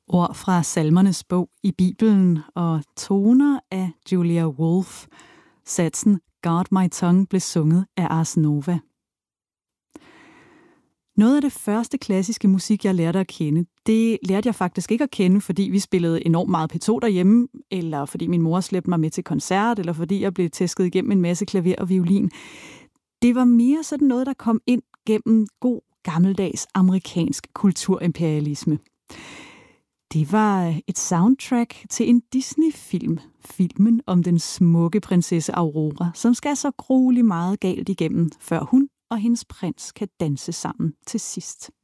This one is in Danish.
Ord fra Salmernes bog i Bibelen og toner af Julia Wolf. Satsen Guard My Tongue blev sunget af Ars Nova. Noget af det første klassiske musik, jeg lærte at kende, det lærte jeg faktisk ikke at kende, fordi vi spillede enormt meget P2 derhjemme, eller fordi min mor slæbte mig med til koncert, eller fordi jeg blev tæsket igennem en masse klaver og violin. Det var mere sådan noget, der kom ind gennem god gammeldags amerikansk kulturimperialisme. Det var et soundtrack til en Disney-film, filmen om den smukke prinsesse Aurora, som skal så grueligt meget galt igennem, før hun og hendes prins kan danse sammen til sidst.